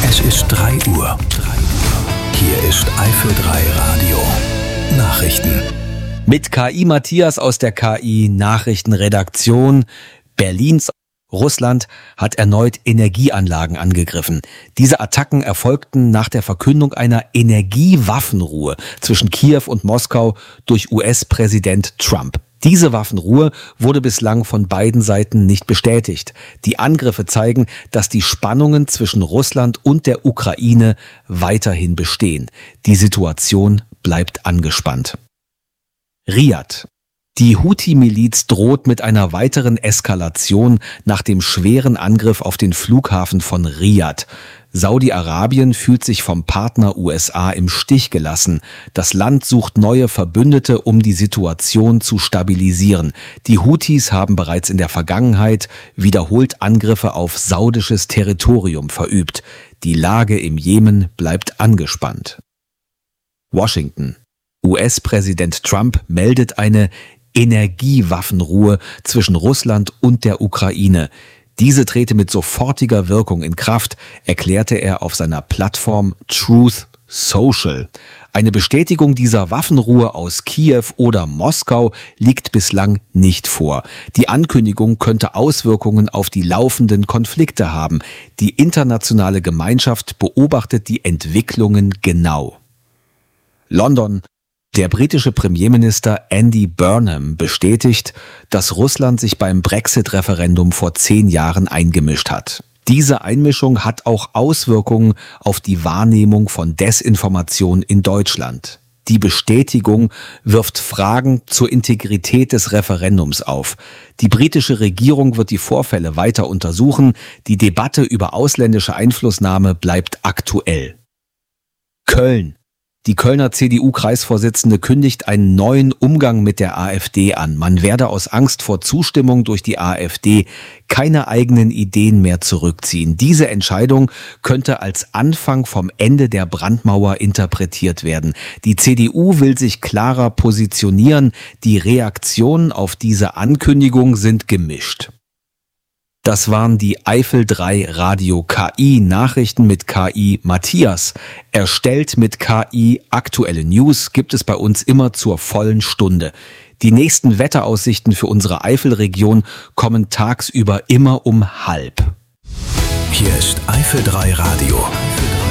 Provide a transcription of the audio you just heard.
Es ist 3 Uhr. Hier ist Eifel 3 Radio. Nachrichten. Mit KI Matthias aus der KI Nachrichtenredaktion. Berlins Russland hat erneut Energieanlagen angegriffen. Diese Attacken erfolgten nach der Verkündung einer Energiewaffenruhe zwischen Kiew und Moskau durch US-Präsident Trump. Diese Waffenruhe wurde bislang von beiden Seiten nicht bestätigt. Die Angriffe zeigen, dass die Spannungen zwischen Russland und der Ukraine weiterhin bestehen. Die Situation bleibt angespannt. Riad. Die Houthi-Miliz droht mit einer weiteren Eskalation nach dem schweren Angriff auf den Flughafen von Riad. Saudi-Arabien fühlt sich vom Partner USA im Stich gelassen. Das Land sucht neue Verbündete, um die Situation zu stabilisieren. Die Houthis haben bereits in der Vergangenheit wiederholt Angriffe auf saudisches Territorium verübt. Die Lage im Jemen bleibt angespannt. Washington. US-Präsident Trump meldet eine Energiewaffenruhe zwischen Russland und der Ukraine. Diese trete mit sofortiger Wirkung in Kraft, erklärte er auf seiner Plattform Truth Social. Eine Bestätigung dieser Waffenruhe aus Kiew oder Moskau liegt bislang nicht vor. Die Ankündigung könnte Auswirkungen auf die laufenden Konflikte haben. Die internationale Gemeinschaft beobachtet die Entwicklungen genau. London. Der britische Premierminister Andy Burnham bestätigt, dass Russland sich beim Brexit-Referendum vor 10 Jahren eingemischt hat. Diese Einmischung hat auch Auswirkungen auf die Wahrnehmung von Desinformation in Deutschland. Die Bestätigung wirft Fragen zur Integrität des Referendums auf. Die britische Regierung wird die Vorfälle weiter untersuchen. Die Debatte über ausländische Einflussnahme bleibt aktuell. Köln. Die Kölner CDU-Kreisvorsitzende kündigt einen neuen Umgang mit der AfD an. Man werde aus Angst vor Zustimmung durch die AfD keine eigenen Ideen mehr zurückziehen. Diese Entscheidung könnte als Anfang vom Ende der Brandmauer interpretiert werden. Die CDU will sich klarer positionieren. Die Reaktionen auf diese Ankündigung sind gemischt. Das waren die Eifel 3 Radio KI Nachrichten mit KI Matthias. Erstellt mit KI. Aktuelle News gibt es bei uns immer zur vollen Stunde. Die nächsten Wetteraussichten für unsere Eifelregion kommen tagsüber immer um 12:30. Hier ist Eifel 3 Radio.